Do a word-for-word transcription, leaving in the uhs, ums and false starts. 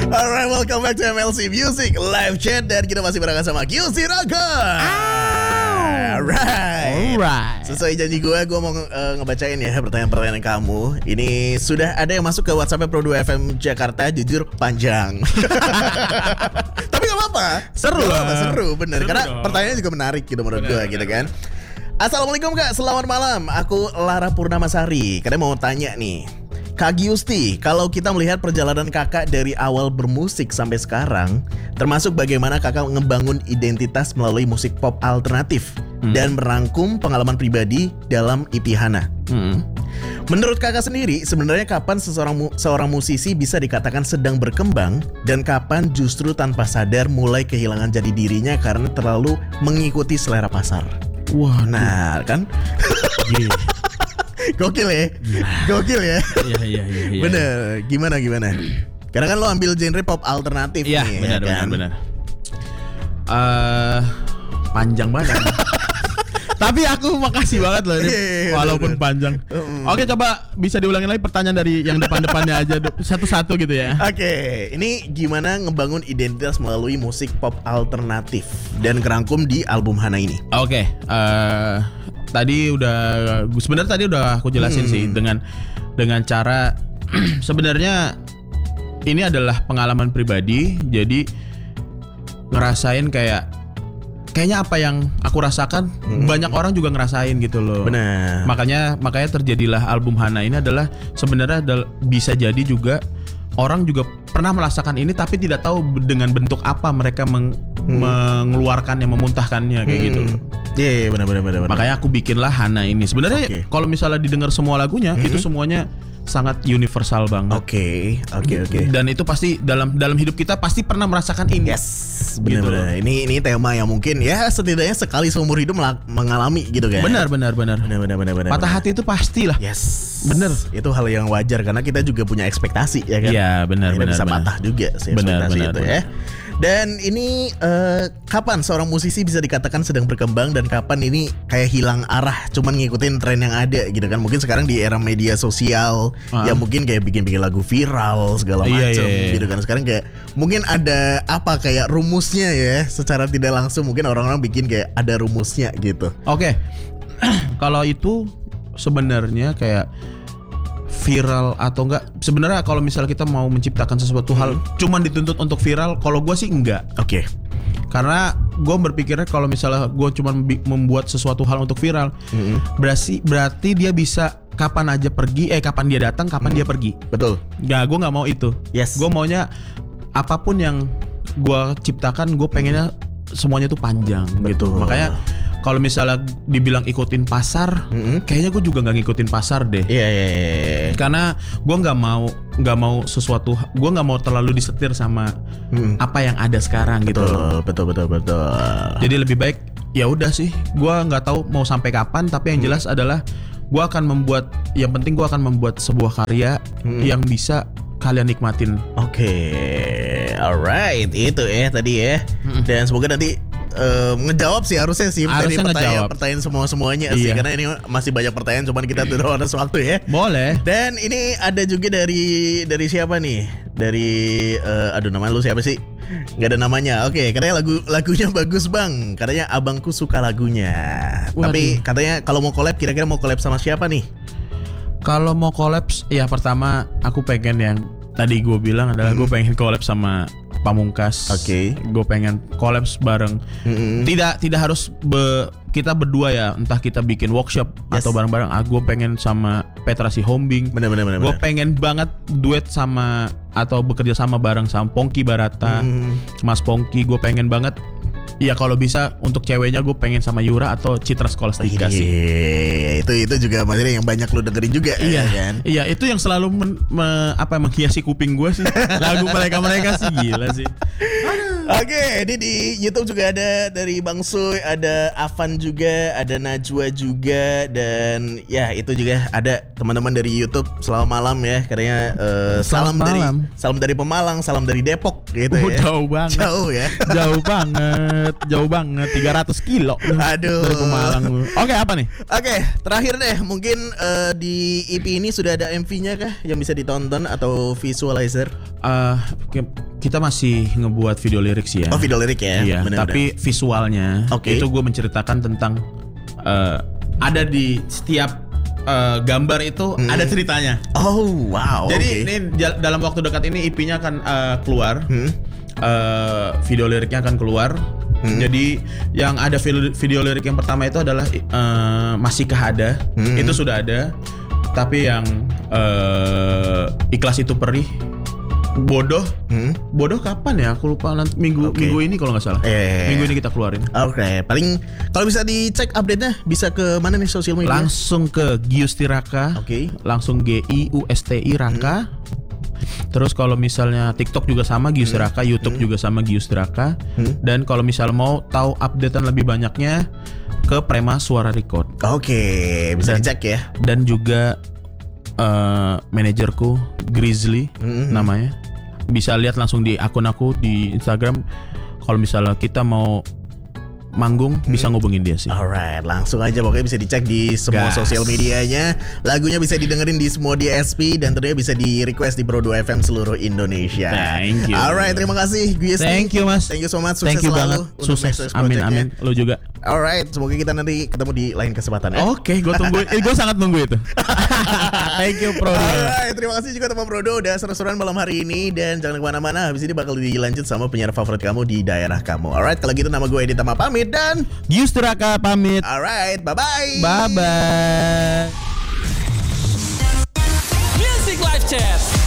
Alright, welcome back to M L C Music Live Chat. Dan kita masih barengan sama Q C Rocker. Alright. Alright. Sesuai janji gue, gue mau uh, ngebacain ya pertanyaan-pertanyaan kamu. Ini sudah ada yang masuk ke WhatsApp Pro dua F M Jakarta. Jujur panjang. Tapi gak apa-apa. Seru Gak lah. apa-apa, seru bener. Seru Karena dong. pertanyaannya juga menarik gitu menurut Bener, gue bener. gitu kan. Assalamualaikum Kak, selamat malam. Aku Lara Purnamasari. Kadang mau tanya nih, Kak Giusti, kalau kita melihat perjalanan kakak dari awal bermusik sampai sekarang, termasuk bagaimana kakak ngebangun identitas melalui musik pop alternatif hmm. dan merangkum pengalaman pribadi dalam E P Hana. Hmm. Menurut kakak sendiri, sebenarnya kapan seseorang mu- seorang musisi bisa dikatakan sedang berkembang dan kapan justru tanpa sadar mulai kehilangan jati dirinya karena terlalu mengikuti selera pasar? Wah, Nah, kan? gila. Gokil ya? Gokil ya? Iya, iya, iya, iya. Bener, gimana gimana? Karena kan lo ambil genre pop alternatif Iya, nih, benar, ya benar, kan? benar. Eh, panjang banget. Tapi aku makasih banget loh ini, Iya, iya, iya, walaupun benar. panjang. Mm. Oke, coba bisa diulangin lagi pertanyaan dari yang depan-depannya aja satu-satu gitu ya. Oke, ini gimana ngebangun identitas melalui musik pop alternatif dan kerangkum di album Hana ini? Oke, eh tadi udah sebenarnya tadi udah aku jelasin Hmm. sih dengan dengan cara sebenarnya ini adalah pengalaman pribadi, jadi ngerasain kayak kayaknya apa yang aku rasakan Hmm. banyak orang juga ngerasain gitu loh. Benar. Makanya makanya terjadilah album Hana ini adalah sebenarnya adalah, bisa jadi juga orang juga pernah merasakan ini tapi tidak tahu dengan bentuk apa mereka meng, mengeluarkannya, memuntahkannya kayak gitu. Iya, yeah, benar benar benar. Makanya aku bikinlah Hana ini. Sebenarnya Oke. kalau misalnya didengar semua lagunya itu semuanya sangat universal banget. Oke, oke oke. Dan itu pasti dalam dalam hidup kita pasti pernah merasakan ini. Yes, Gitu benar-benar. Ini ini tema yang mungkin ya setidaknya sekali seumur hidup melak- mengalami gitu kan. Benar benar benar. Benar benar benar benar. Patah benar. hati itu pastilah. Yes. Bener. Itu hal yang wajar karena kita juga punya ekspektasi ya kan. Iya, benar, Akhirnya benar, bisa benar. patah juga sih Benar, ekspektasi benar, itu benar. ya. Dan ini eh, kapan seorang musisi bisa dikatakan sedang berkembang dan kapan ini kayak hilang arah cuman ngikutin tren yang ada gitu kan. Mungkin sekarang di era media sosial Ah. ya mungkin kayak bikin-bikin lagu viral segala Iya, macam iya, iya. gitu kan. Sekarang kayak mungkin ada apa kayak rumusnya ya secara tidak langsung mungkin orang-orang bikin kayak ada rumusnya gitu. Oke. Kalau itu sebenarnya kayak viral atau enggak, sebenarnya kalau misalnya kita mau menciptakan sesuatu hal cuman dituntut untuk viral, kalau gue sih enggak. Oke. Karena gue berpikirnya kalau misalnya gue cuman bi- membuat sesuatu hal untuk viral, berarti berarti dia bisa kapan aja pergi, eh kapan dia datang, kapan dia pergi. Betul. Nah, gue nggak mau itu. Yes. Gue maunya apapun yang gue ciptakan, gue pengennya semuanya tuh panjang gitu. Betul. Makanya kalau misalnya dibilang ikutin pasar, Mm-mm. kayaknya gue juga nggak ngikutin pasar deh. Iya iya iya. Karena gue nggak mau nggak mau sesuatu, gue nggak mau terlalu disetir sama Mm. apa yang ada sekarang gitu loh. Betul betul betul betul. Jadi lebih baik ya udah sih, gue nggak tahu mau sampai kapan, tapi yang jelas adalah gue akan membuat, yang penting gue akan membuat sebuah karya Hmm. yang bisa kalian nikmatin. Oke, alright, itu ya tadi ya. Dan semoga nanti eh, ngejawab sih harusnya sih dari Harusnya pertanyaan ngejawab. pertanyaan semua semuanya sih Iya. karena ini masih banyak pertanyaan cuman kita tidak ada waktu ya. Boleh. Dan ini ada juga dari dari siapa nih? Dari eh, aduh nama lu siapa sih? Gak ada namanya. Oke, katanya lagu lagunya bagus bang. Katanya abangku suka lagunya. Waduh. Tapi katanya kalau mau collab kira-kira mau collab sama siapa nih? Kalau mau kolaps, ya pertama aku pengen yang tadi gue bilang adalah gue pengen kolaps sama Pamungkas. Oke. Gue pengen kolaps bareng. Mm-mm. Tidak tidak harus be, kita berdua ya. Entah kita bikin workshop Yes. atau bareng-bareng. Ah, gue pengen sama Petra Sihombing. Bener bener bener. Gue bener. pengen banget duet sama atau bekerja sama bareng sama Pongki Barata, Mm. Mas Pongki. Gue pengen banget. Ya kalau bisa untuk ceweknya gue pengen sama Yura atau Citra Skolastika sih. Iya, itu itu juga materi yang banyak lu dengerin juga Iya ya kan. Iya itu yang selalu men, me- apa menghiasi kuping gue sih. Lagu mereka-mereka sih gila sih. Oke, ini di YouTube juga ada dari Bang Suy, ada Avan juga, ada Najwa juga, dan ya itu juga ada teman-teman dari YouTube. Selamat malam ya, katanya eh, salam Selamat dari malam. salam dari Pemalang, salam dari Depok gitu Oh, ya. jauh banget. Jauh ya. Jauh banget, jauh banget, tiga ratus kilo. Aduh. Dari Pemalang lu. Oke, apa nih? Oke, terakhir deh, mungkin eh, di E P ini sudah ada M V-nya kah yang bisa ditonton atau visualizer? Eh, ke- kita masih ngebuat video lirik sih ya. Oh, video lirik ya. Iya, bener-bener. tapi visualnya Oke. itu gue menceritakan tentang uh, ada di setiap uh, gambar itu Hmm. ada ceritanya. Oh, wow. Jadi oke. ini jal- dalam waktu dekat ini E P-nya akan uh, keluar. Hmm. Uh, video liriknya akan keluar. Hmm. Jadi yang ada video, video lirik yang pertama itu adalah uh, Masihkah Ada. Hmm. Itu sudah ada. Tapi yang uh, Ikhlas Itu Perih, Bodoh. Hmm. Bodoh kapan ya? Aku lupa, nanti minggu Oke. minggu ini kalau nggak salah. Eh. Minggu ini kita keluarin. Oke, paling kalau bisa dicek update-nya bisa ke mana nih sosial media? Langsung ke Giusti Raka. Oke. Langsung G I U S T I Raka. Terus kalau misalnya TikTok juga sama Giusti Raka, YouTube juga sama Giusti Raka. Hmm. Dan kalau misal mau tahu updatean lebih banyaknya ke Prema Suara Record. Oke, bisa Dan- dicek ya. Dan juga eh, manajerku Grizzly Hmm. namanya. Bisa lihat langsung di akun aku di Instagram. Kalau misalnya kita mau manggung bisa ngubungin dia sih. Alright, langsung aja pokoknya bisa dicek di semua Gas. sosial medianya. Lagunya bisa didengerin di semua D S P dan tentunya bisa di request di Pro dua F M seluruh Indonesia. Thank you. Alright, terima kasih Giusti. Thank you, Mas. Thank you so much. Sukses Thank you selalu banget. untuk Sukses. next Amin project-nya. amin. Lu juga. Alright, semoga kita nanti ketemu di lain kesempatan ya. Oke, gue tunggu. Eh, gue sangat nunggu itu. Thank you, Bro. Alright, terima kasih juga teman Prodo udah seru-seruan malam hari ini. Dan jangan kemana-mana, habis ini bakal dilanjut sama penyiar favorit kamu di daerah kamu. Alright, kalau gitu nama gue Edi Tama pamit dan Giusti Raka pamit. alright, bye-bye. Bye bye. Music Live Chat.